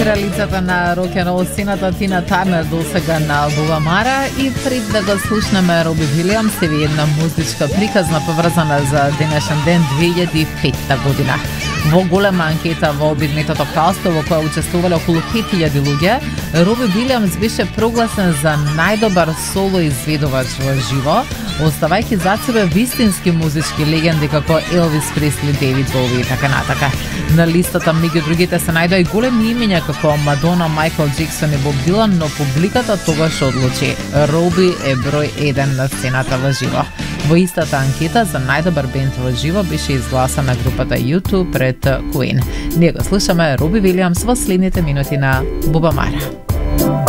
Кралицата на рок-н-рол сцената Тина Тарнер досега на албума Мара и пред да го слушнеме Роби Вилијамс е една музичка приказна поврзана за денешен ден 2005 година. Во голема анкета во Обединетото кралство во која учествувале околу 5000 луѓе, Роби Вилијамс беше прогласен за најдобар соло изведувач во живо, оставајќи за себе вистински музички легенди како Елвис Пресли, Дейвид Боуи и така натака. На листата меѓу другите се најдоа и големи имиња како Мадона, Майкл Джексон и Боб Дилан, но публиката тогаш одлучи Роби е број 1 на сцената во живо. Во истата анкета за најдобар бенд во живо беше изгласана групата U2 пред Queen. Ние го слушаме Роби Вилијамс во следните минути на Бубамара.